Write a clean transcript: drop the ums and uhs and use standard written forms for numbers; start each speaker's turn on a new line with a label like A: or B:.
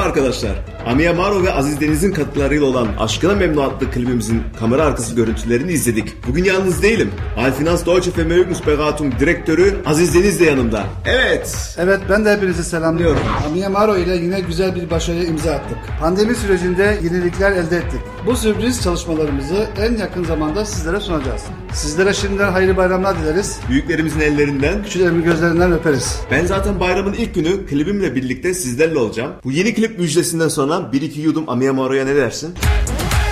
A: arkadaşlar. Ami Amaro ve Aziz Deniz'in katkılarıyla olan Aşkına Memnu adlı klibimizin kamera arkası görüntülerini izledik. Bugün yalnız değilim. Alfinans Deutsche Vermögensberatung direktörü Aziz Deniz de yanımda. Evet.
B: Evet, ben de hepinizi selamlıyorum. Ami Amaro ile yine güzel bir başarıya imza attık. Pandemi sürecinde yenilikler elde ettik. Bu sürpriz çalışmalarımızı en yakın zamanda sizlere sunacağız. Sizlere şimdiden hayırlı bayramlar dileriz.
A: Büyüklerimizin ellerinden,
B: Küçüklerimin gözlerinden öperiz.
A: ben zaten bayramın ilk günü klibimle birlikte sizlerle olacağım. Bu yeni klip müjdesinden sonra bir iki yudum Ami Amaro'ya ne dersin?